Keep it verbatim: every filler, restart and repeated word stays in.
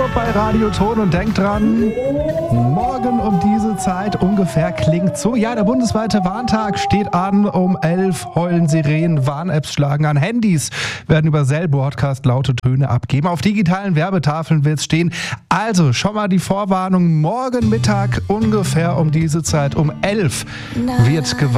Uhr bei Radio Ton und denkt dran, morgen um diese Zeit ungefähr klingt so. Ja, der bundesweite Warntag steht an. Um elf heulen Sirenen, Warn-Apps schlagen an. Handys werden über Cell-Broadcast laute Töne abgeben. Auf digitalen Werbetafeln wird es stehen. Also schon mal die Vorwarnung, morgen Mittag ungefähr um diese Zeit, um elf wird gewarnt.